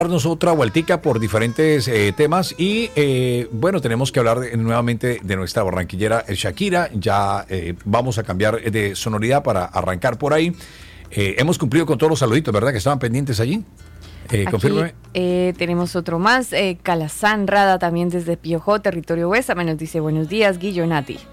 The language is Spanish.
darnos otra vueltica por diferentes temas y bueno, tenemos que hablar nuevamente de nuestra barranquillera Shakira. Ya vamos a cambiar de sonoridad para arrancar por ahí. Hemos cumplido con todos los saluditos, ¿verdad? Que estaban pendientes allí. Confírmeme. Tenemos otro más. Calazán Rada también desde Piojó, territorio Huésame, nos dice buenos días, Guillo Nati.